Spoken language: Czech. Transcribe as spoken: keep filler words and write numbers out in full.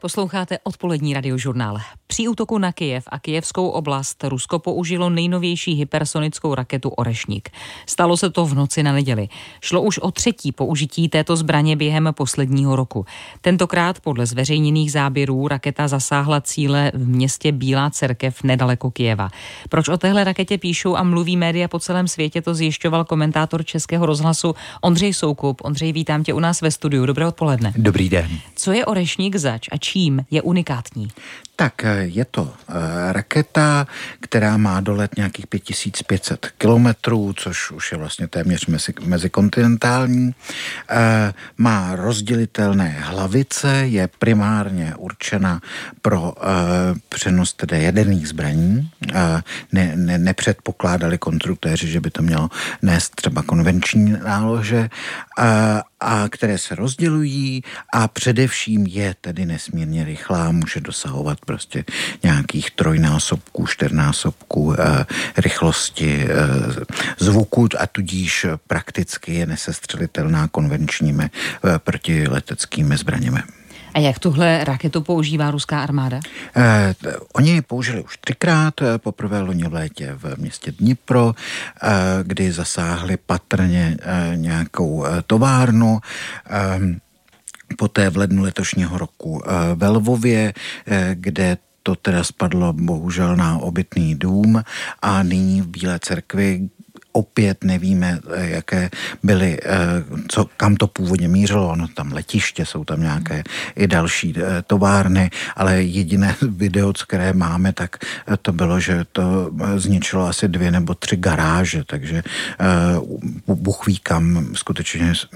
Posloucháte odpolední radiožurnál. Při útoku na Kyjev a kyjevskou oblast Rusko použilo nejnovější hypersonickou raketu Orešnik. Stalo se to v noci na neděli. Šlo už o třetí použití této zbraně během posledního roku. Tentokrát podle zveřejněných záběrů raketa zasáhla cíle v městě Bílá Cerkev nedaleko Kyjeva. Proč o téhle raketě píšou a mluví média po celém světě, to zjišťoval komentátor Českého rozhlasu Ondřej Soukup. Ondřej, vítám tě u nás ve studiu. Dobré odpoledne. Dobrý den. Co je Orešnik zač a čím je unikátní? Tak je to uh, raketa, která má dolet nějakých pět tisíc pět set kilometrů, což už je vlastně téměř mezi, mezikontinentální. Uh, má rozdělitelné hlavice, je primárně určena pro uh, přenos tedy jaderných zbraní. Uh, ne, ne, nepředpokládali konstruktéři, že by to mělo nést třeba konvenční nálože, uh, a které se rozdělují a především je tedy nesmírně rychlá, může dosahovat prostě nějakých trojnásobků, čtyřnásobků eh, rychlosti eh, zvuku a tudíž prakticky je nesestřelitelná konvenčními eh, protileteckými zbraněmi. A jak tuhle raketu používá ruská armáda? Eh, oni ji použili už třikrát, poprvé loni v létě v městě Dnipro, eh, kdy zasáhli patrně eh, nějakou eh, továrnu, eh, poté v lednu letošního roku eh, ve Lvově, eh, kde to teda spadlo bohužel na obytný dům a nyní v Bílé Cerkvi. Opět nevíme, jaké byly, co, kam to původně mířilo, ono tam letiště, jsou tam nějaké i další továrny, ale jediné video, které máme, tak to bylo, že to zničilo asi dvě nebo tři garáže, takže Bůh ví kam skutečně